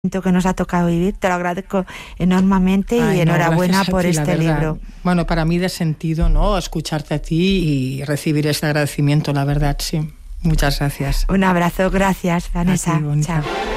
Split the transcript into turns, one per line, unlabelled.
que nos ha tocado vivir. Te lo agradezco enormemente y enhorabuena por este libro.
Bueno, para mí de sentido, ¿no? Escucharte a ti y recibir este agradecimiento, la verdad, sí. Muchas gracias.
Un abrazo, gracias, Vanessa.
Ti,
chao.